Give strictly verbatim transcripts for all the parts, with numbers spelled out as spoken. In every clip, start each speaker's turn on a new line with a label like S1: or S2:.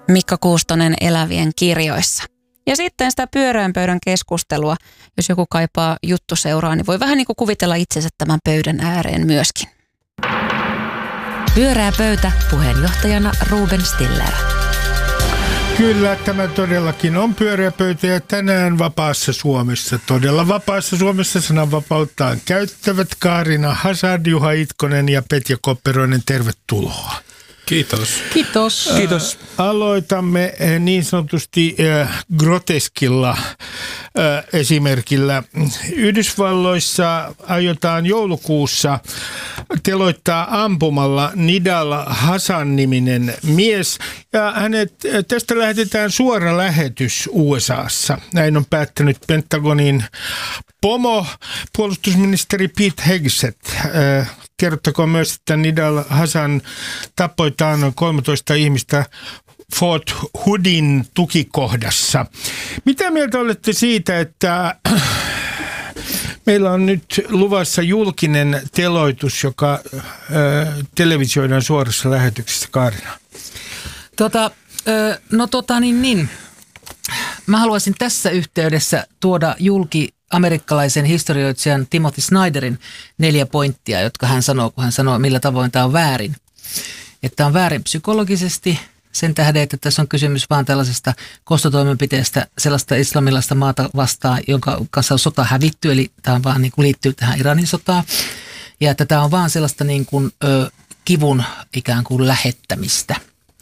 S1: Mikko Kuustonen Elävien kirjoissa. Ja sitten sitä pyöreän pöydän keskustelua, jos joku kaipaa juttuseuraa, niin voi vähän niin kuin kuvitella itsensä tämän pöydän ääreen myöskin.
S2: Pyöreä pöytä, puheenjohtajana Ruben Stiller.
S3: Kyllä, tämä todellakin on pyöreä pöytä ja tänään vapaassa Suomessa. Todella vapaassa Suomessa sananvapauttaan käyttävät Kaarina Hazard, Juha Itkonen ja Petja Kopperoinen. Tervetuloa.
S4: Kiitos.
S2: Kiitos.
S4: Kiitos.
S3: Aloitamme niin sanotusti groteskilla esimerkillä. Yhdysvalloissa aiotaan joulukuussa teloittaa ampumalla Nidal Hasan-niminen mies. Ja hänet, tästä lähetetään suora lähetys U S A:ssa. Näin on päättänyt Pentagonin pomo, puolustusministeri Pete Hegseth. Kerrottakoon myös, että Nidal Hasan tappoi noin kolmetoista ihmistä Fort Hoodin tukikohdassa. Mitä mieltä olette siitä, että meillä on nyt luvassa julkinen teloitus, joka ö, televisioidaan suorassa lähetyksessä, Kaarina?
S5: Tota, ö, no tota niin, niin. Mä haluaisin tässä yhteydessä tuoda julki amerikkalaisen historioitsijan Timothy Snyderin neljä pointtia, jotka hän sanoo, kun hän sanoo, millä tavoin tämä on väärin. Että on väärin psykologisesti sen tähden, että tässä on kysymys vaan tällaisesta kostotoimenpiteestä sellaista islamilaista maata vastaan, jonka kanssa on sota hävitty, eli tämä on vaan niin kuin liittyy tähän Iranin sotaan. Ja että tämä on vaan sellaista niin kuin, ö, kivun ikään kuin lähettämistä.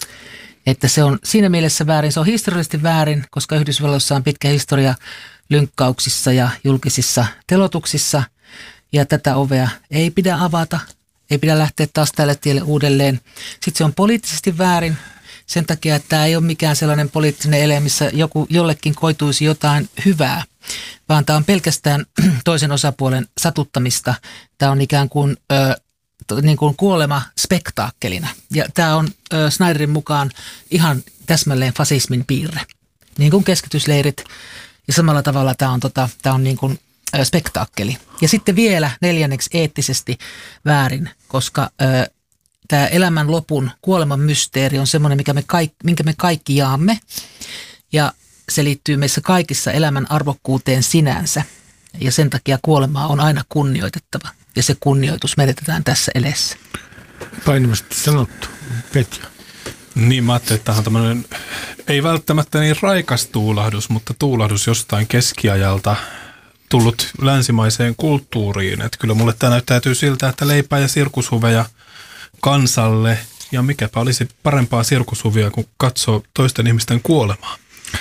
S5: Että se on siinä mielessä väärin. Se on historiallisesti väärin, koska Yhdysvalloissa on pitkä historia lynkkauksissa ja julkisissa telotuksissa. Ja tätä ovea ei pidä avata, ei pidä lähteä taas tälle tielle uudelleen. Sitten se on poliittisesti väärin sen takia, että tämä ei ole mikään sellainen poliittinen ele, missä joku, jollekin koituisi jotain hyvää, vaan tämä on pelkästään toisen osapuolen satuttamista. Tämä on ikään kuin, ö, niin kuin kuolema spektaakkelina. Ja tämä on ö, Snyderin mukaan ihan täsmälleen fasismin piirre, niin kuin keskitysleirit. Ja samalla tavalla tämä on, tota, tämä on niin kuin ö, spektaakkeli. Ja sitten vielä neljänneksi eettisesti väärin, koska ö, tämä elämän lopun kuoleman mysteeri on semmoinen, mikä me kaikki, minkä me kaikki jaamme. Ja se liittyy meissä kaikissa elämän arvokkuuteen sinänsä. Ja sen takia kuolemaa on aina kunnioitettava. Ja se kunnioitus menetetään tässä elessä.
S3: Painavasti sanottu. Petja.
S4: Niin, mä ajattelin, että tämä on tämmöinen, ei välttämättä niin raikas tuulahdus, mutta tuulahdus jostain keskiajalta tullut länsimaiseen kulttuuriin. Että kyllä mulle tämä näyttäytyy siltä, että leipää ja sirkushuveja kansalle, ja mikäpä olisi parempaa sirkushuvia, kun katsoo toisten ihmisten kuolemaa.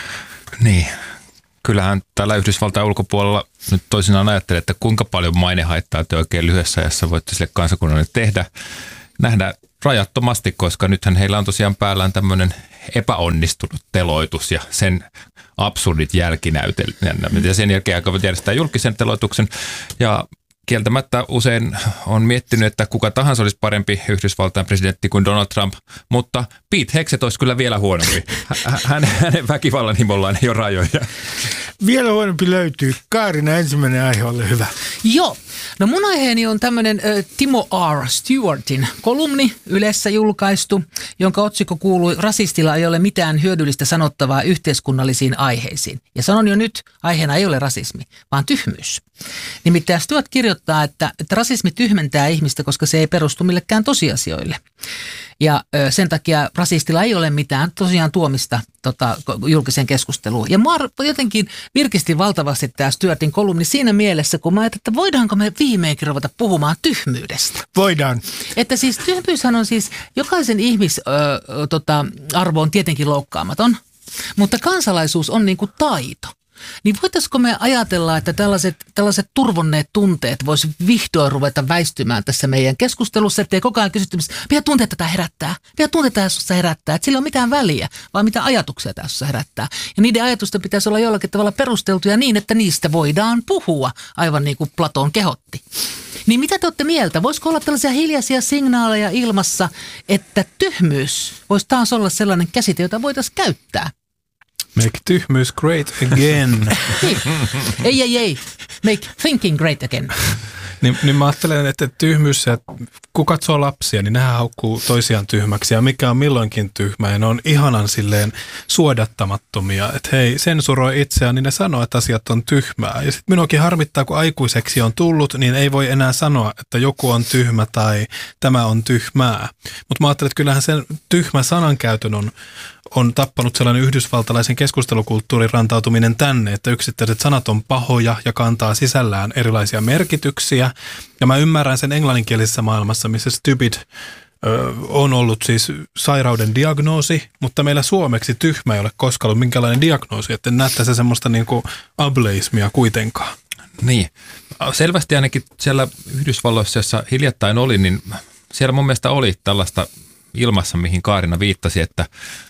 S6: Niin, kyllähän täällä Yhdysvaltain ulkopuolella nyt toisinaan ajattelee, että kuinka paljon mainehaittaa te oikein lyhyessä ajassa voitte sille kansakunnalle tehdä. Nähdään rajattomasti, koska nythän heillä on tosiaan päällään tämmöinen epäonnistunut teloitus ja sen absurdit jälkinäytelmät. Ja sen jälkeen aikovat järjestää julkisen teloituksen. Ja kieltämättä usein on miettinyt, että kuka tahansa olisi parempi Yhdysvaltain presidentti kuin Donald Trump, mutta Pete Hegseth olisi kyllä vielä huonompi. Hänen, hänen väkivallan himollaan ei ole rajoja.
S3: Vielä huonompi löytyy. Kaarina, ensimmäinen aihe, ole hyvä.
S5: Joo. No mun aiheeni on tämmöinen äh, Timo R. Stewartin kolumni Ylessä julkaistu, jonka otsikko kuului "Rasistilla ei ole mitään hyödyllistä sanottavaa yhteiskunnallisiin aiheisiin". Ja sanon jo nyt, aiheena ei ole rasismi, vaan tyhmyys. Nimittäin Stewart kirjoittaa, että, että rasismi tyhmentää ihmistä, koska se ei perustu millekään tosiasioille. Ja ö, sen takia rasistilla ei ole mitään tosiaan tuomista tota, julkiseen keskusteluun. Ja mua jotenkin virkisti valtavasti tämä Stewartin kolumni siinä mielessä, kun mä ajattelin, että voidaanko me viimeinkin ruveta puhumaan tyhmyydestä.
S3: Voidaan. Että
S5: siis tyhmyyshän on siis, jokaisen ihmisarvo tota, on tietenkin loukkaamaton, mutta kansalaisuus on niin kuin taito. Niin voitaisiko me ajatella, että tällaiset, tällaiset turvonneet tunteet voisi vihdoin ruveta väistymään tässä meidän keskustelussa, ettei koko ajan kysytty, mitä tunteita tämä herättää, mitä tunteita tässä herättää, että sillä ei ole mitään väliä, vaan mitä ajatuksia tässä herättää. Ja niiden ajatusten pitäisi olla jollakin tavalla perusteltuja niin, että niistä voidaan puhua, aivan niin kuin Platon kehotti. Niin mitä te olette mieltä? Voisiko olla tällaisia hiljaisia signaaleja ilmassa, että tyhmyys voisi taas olla sellainen käsite, jota voitaisiin käyttää?
S4: Make tyhmyys great again.
S5: ei, ei, ei. Make thinking great again.
S4: Niin, niin mä ajattelen, että tyhmyys, että kun katsoo lapsia, niin nehän haukkuu toisiaan tyhmäksi ja mikä on milloinkin tyhmä ja ne on ihanan silleen suodattamattomia, että hei, sensuroi itseään, niin ne sanoo, että asiat on tyhmää. Ja sitten minunkin harmittaa, kun aikuiseksi on tullut, niin ei voi enää sanoa, että joku on tyhmä tai tämä on tyhmää. Mutta mä ajattelen, että kyllähän sen tyhmä sanankäytön on on tappanut sellainen yhdysvaltalaisen keskustelukulttuurin rantautuminen tänne, että yksittäiset sanat on pahoja ja kantaa sisällään erilaisia merkityksiä. Ja mä ymmärrän sen englanninkielisessä maailmassa, missä stupid ö, on ollut siis sairauden diagnoosi, mutta meillä suomeksi tyhmä ei ole koskaan ollut minkälainen diagnoosi, että en näe tässä semmoista niin kuin ableismia kuitenkaan.
S6: Niin, selvästi ainakin siellä Yhdysvalloissa, jossa hiljattain oli, niin siellä mun mielestä oli tällaista ilmassa, mihin Kaarina viittasi, että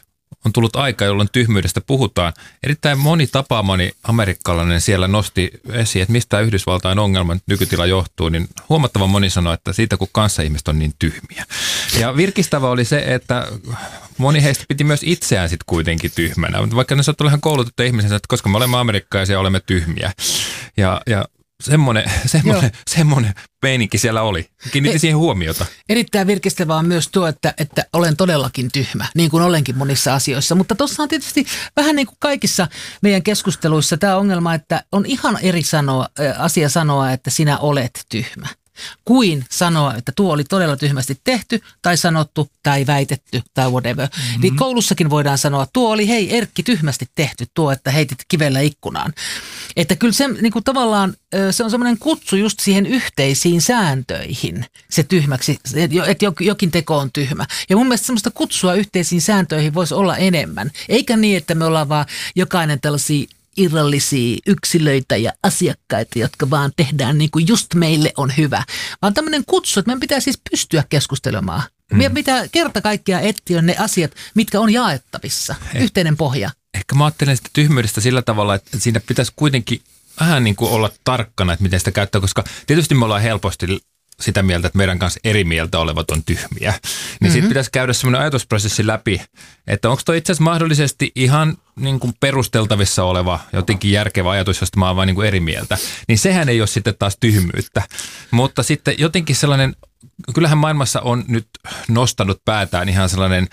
S6: on tullut aika, jolloin tyhmyydestä puhutaan. Erittäin moni tapaamani amerikkalainen siellä nosti esiin, että mistä Yhdysvaltain ongelma nykytila johtuu, niin huomattavan moni sanoi, että siitä kun kanssaihmiset on niin tyhmiä. Ja virkistävä oli se, että moni heistä piti myös itseään sitten kuitenkin tyhmänä, vaikka ne saattoi ihan koulutettu ihmisiä, että koska me olemme amerikkalaisia, olemme tyhmiä. Ja, ja semmoinen, semmoinen, semmoinen meininki siellä oli. Kiinnitin siihen huomiota.
S5: Erittäin virkistävää on myös tuo, että, että olen todellakin tyhmä, niin kuin olenkin monissa asioissa. Mutta tuossa on tietysti vähän niin kuin kaikissa meidän keskusteluissa tämä ongelma, että on ihan eri sanoa, asia sanoa, että sinä olet tyhmä, kuin sanoa, että tuo oli todella tyhmästi tehty tai sanottu tai väitetty tai whatever. Mm-hmm. Niin koulussakin voidaan sanoa, tuo oli hei Erkki tyhmästi tehty, tuo, että heitit kivellä ikkunaan. Että kyllä se niin kuin tavallaan se on semmoinen kutsu just siihen yhteisiin sääntöihin, se tyhmäksi, että jokin teko on tyhmä. Ja mun mielestä semmoista kutsua yhteisiin sääntöihin voisi olla enemmän, eikä niin, että me ollaan vaan jokainen tällaisia irrallisia yksilöitä ja asiakkaita, jotka vaan tehdään niin kuin just meille on hyvä. Vaan tämmöinen kutsu, että meidän pitää siis pystyä keskustelemaan. Hmm. Meidän pitää kerta kaikkiaan etsiä ne asiat, mitkä on jaettavissa. Eh, Yhteinen pohja.
S6: Ehkä mä ajattelen sitä tyhmyydestä sillä tavalla, että siinä pitäisi kuitenkin vähän niin kuin olla tarkkana, että miten sitä käyttää, koska tietysti me ollaan helposti sitä mieltä, että meidän kanssa eri mieltä olevat on tyhmiä. Niin mm-hmm. siitä pitäisi käydä semmoinen ajatusprosessi läpi, että onko toi itse asiassa mahdollisesti ihan niin kuin perusteltavissa oleva jotenkin järkevä ajatus, josta mä oon vaan niin kuin eri mieltä. Niin sehän ei ole sitten taas tyhmyyttä. Mutta sitten jotenkin sellainen, kyllähän maailmassa on nyt nostanut päätään ihan sellainen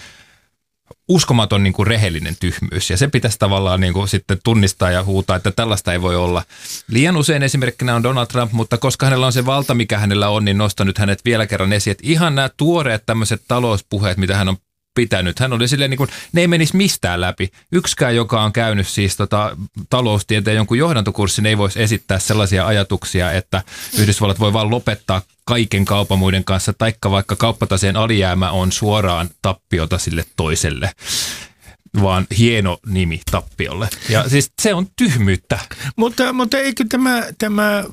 S6: uskomaton niin kuin rehellinen tyhmyys, ja se pitäisi tavallaan niin kuin sitten tunnistaa ja huutaa, että tällaista ei voi olla. Liian usein esimerkkinä on Donald Trump, mutta koska hänellä on se valta, mikä hänellä on, niin nostan nyt hänet vielä kerran esiin, että ihan nämä tuoreet tämmöiset talouspuheet, mitä hän on pitänyt. Hän oli silleen niin kuin, ne ei menisi mistään läpi. Yksikään, joka on käynyt siis tota, taloustieteen jonkun johdantokurssin, ei voisi esittää sellaisia ajatuksia, että Yhdysvallat voi vaan lopettaa kaiken kaupan muiden kanssa, taikka vaikka kauppataseen alijäämä on suoraan tappiota sille toiselle, vaan hieno nimi tappiolle. Ja siis se on tyhmyyttä.
S3: Mutta, mutta eikö tämä, tämä äh,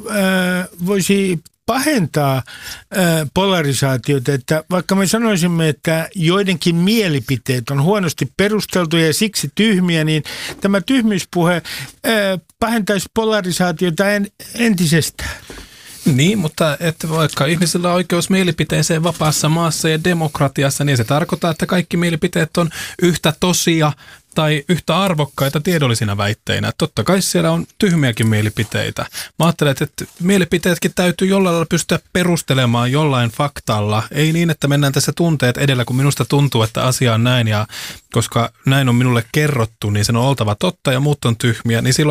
S3: voisi pahentaa äh, polarisaatiota, että vaikka me sanoisimme, että joidenkin mielipiteet on huonosti perusteltuja ja siksi tyhmiä, niin tämä tyhmyyspuhe äh, pahentaisi polarisaatiota en, entisestään.
S4: Niin, mutta että vaikka ihmisillä on oikeus mielipiteeseen vapaassa maassa ja demokratiassa, niin se tarkoittaa, että kaikki mielipiteet on yhtä tosia tai yhtä arvokkaita tiedollisina väitteinä. Totta kai siellä on tyhmiäkin mielipiteitä. Mä ajattelen, että mielipiteetkin täytyy jollain lailla pystyä perustelemaan jollain faktalla. Ei niin, että mennään tässä tunteet edellä, kun minusta tuntuu, että asia on näin, ja koska näin on minulle kerrottu, niin sen on oltava totta ja muut on tyhmiä, niin silloin